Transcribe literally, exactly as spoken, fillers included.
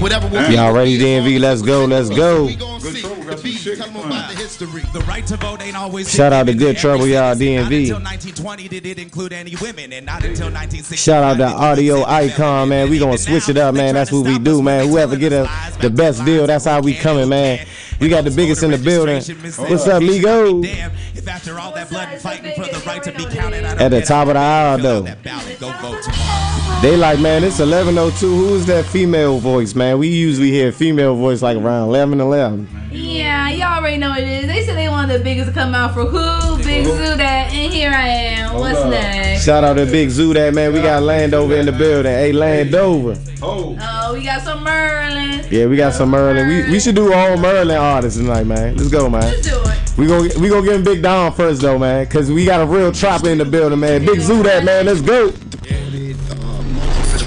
Y'all ready, D M V? Let's go, let's go. Shout out to Good Trouble, y'all, D M V. Shout out to Audio Icon, man. We gonna switch it up, man. That's what we do, man. Whoever get a, the best deal, that's how we coming, man. We got the biggest in the building. What's up, Migo? At the top of the hour, though. They like, man, it's eleven oh two. Who's that female voice, man? We usually hear female voice like around eleven eleven. Yeah, y'all already know what it is. They said they wanted the biggest to come out for who? Big Zoo that, and here I am. What's next? Shout out to Big Zoo that, man. We got Landover in the building. Hey, Landover. Oh, oh we got some Merlin. Yeah, we got some Merlin. We we should do all Merlin artists tonight, man. Let's go, man. Let's do it. We gonna we gonna give him Big Don first though, man, cause we got a real trapper in the building, man. Big Zoo that, man. Let's go.